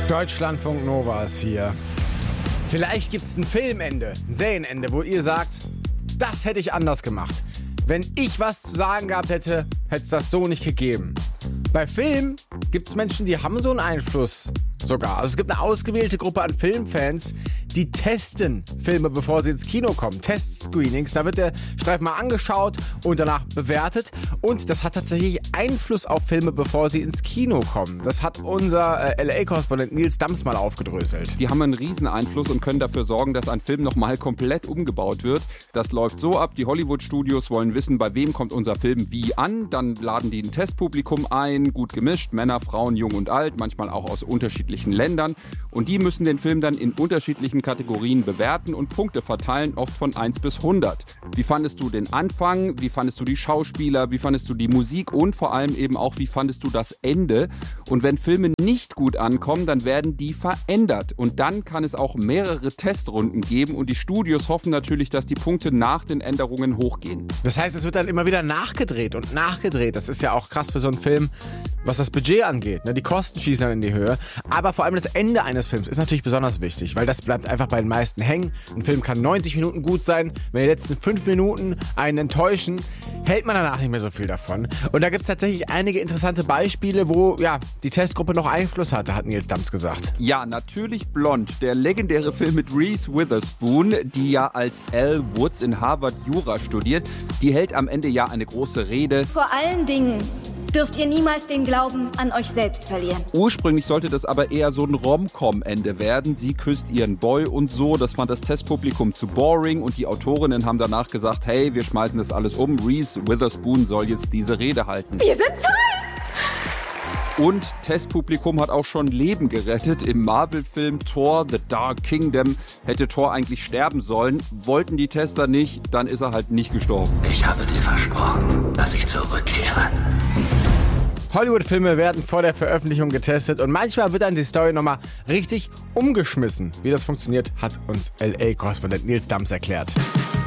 Deutschlandfunk Nova ist hier. Vielleicht gibt es ein Filmende, ein Serienende, wo ihr sagt, das hätte ich anders gemacht. Wenn ich was zu sagen gehabt hätte, hätte es das so nicht gegeben. Bei Filmen gibt es Menschen, die haben so einen Einfluss sogar. Also es gibt eine ausgewählte Gruppe an Filmfans, die testen Filme, bevor sie ins Kino kommen. Testscreenings, da wird der Streifen mal angeschaut und danach bewertet. Und das hat tatsächlich Einfluss auf Filme, bevor sie ins Kino kommen. Das hat unser LA-Korrespondent Nils Dams mal aufgedröselt. Die haben einen riesen Einfluss und können dafür sorgen, dass ein Film nochmal komplett umgebaut wird. Das läuft so ab, die Hollywood-Studios wollen wissen, bei wem kommt unser Film wie an. Dann laden die ein Testpublikum ein, gut gemischt, Männer, Frauen, jung und alt, manchmal auch aus unterschiedlichen Ländern. Und die müssen den Film dann in unterschiedlichen Kategorien bewerten und Punkte verteilen, oft von 1 bis 100. Wie fandest du den Anfang? Wie fandest du die Schauspieler? Wie fandest du die Musik? Und vor allem eben auch, wie fandest du das Ende? Und wenn Filme nicht gut ankommen, dann werden die verändert. Und dann kann es auch mehrere Testrunden geben. Und die Studios hoffen natürlich, dass die Punkte nach den Änderungen hochgehen. Das heißt, es wird dann immer wieder nachgedreht und nachgedreht. Das ist ja auch krass für so einen Film, was das Budget angeht. Die Kosten schießen dann in die Höhe. Aber vor allem das Ende eines Films ist natürlich besonders wichtig, weil das bleibt einfach bei den meisten hängen. Ein Film kann 90 Minuten gut sein. Wenn die letzten 5 Minuten einen enttäuschen, hält man danach nicht mehr so viel davon. Und da gibt es tatsächlich einige interessante Beispiele, wo die Testgruppe noch Einfluss hatte, hat Nils Dams gesagt. Ja, natürlich Blond, der legendäre Film mit Reese Witherspoon, die ja als Elle Woods in Harvard Jura studiert. Die hält am Ende ja eine große Rede. Vor allen Dingen dürft ihr niemals den Glauben an euch selbst verlieren. Ursprünglich sollte das aber eher so ein Rom-Com-Ende werden. Sie küsst ihren Boy und so. Das fand das Testpublikum zu boring und die Autorinnen haben danach gesagt, hey, wir schmeißen das alles um. Reese Witherspoon soll jetzt diese Rede halten. Wir sind toll! Und Testpublikum hat auch schon Leben gerettet. Im Marvel-Film Thor: The Dark Kingdom hätte Thor eigentlich sterben sollen. Wollten die Tester nicht, dann ist er halt nicht gestorben. Ich habe dir versprochen, dass ich zurückkehre. Hollywood-Filme werden vor der Veröffentlichung getestet und manchmal wird dann die Story nochmal richtig umgeschmissen. Wie das funktioniert, hat uns LA-Korrespondent Nils Dams erklärt.